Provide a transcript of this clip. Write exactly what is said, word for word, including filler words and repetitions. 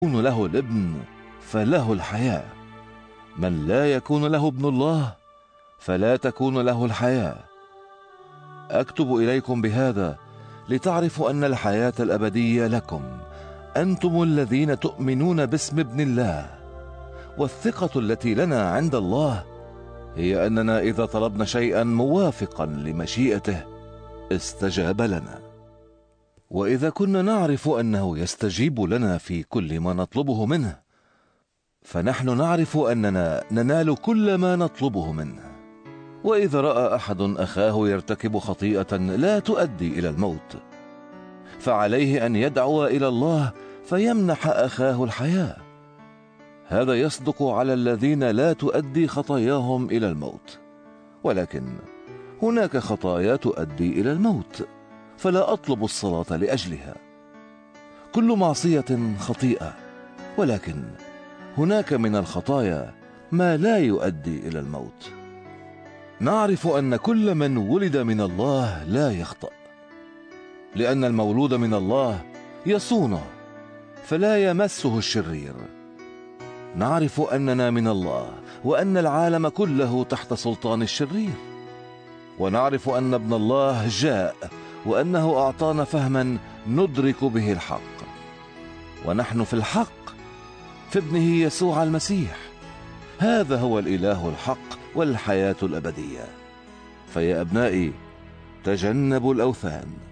يكون له الابن فله الحياة، من لا يكون له ابن الله فلا تكون له الحياة. أكتب إليكم بهذا لتعرفوا أن الحياة الأبدية لكم أنتم الذين تؤمنون باسم ابن الله. والثقة التي لنا عند الله هي أننا إذا طلبنا شيئا موافقا لمشيئته استجاب لنا. وإذا كنا نعرف أنه يستجيب لنا في كل ما نطلبه منه، فنحن نعرف أننا ننال كل ما نطلبه منه. وإذا رأى أحد أخاه يرتكب خطيئة لا تؤدي إلى الموت، فعليه أن يدعو إلى الله فيمنح أخاه الحياة. هذا يصدق على الذين لا تؤدي خطاياهم إلى الموت، ولكن هناك خطايا تؤدي إلى الموت، فلا أطلب الصلاة لأجلها. كل معصية خطيئة، ولكن هناك من الخطايا ما لا يؤدي إلى الموت. نعرف أن كل من ولد من الله لا يخطأ، لأن المولود من الله يصون فلا يمسه الشرير. نعرف أننا من الله وأن العالم كله تحت سلطان الشرير، ونعرف أن ابن الله جاء وأنه أعطانا فهما ندرك به الحق، ونحن في الحق في ابنه يسوع المسيح. هذا هو الإله الحق والحياة الأبدية. فيا أبنائي، تجنبوا الأوثان.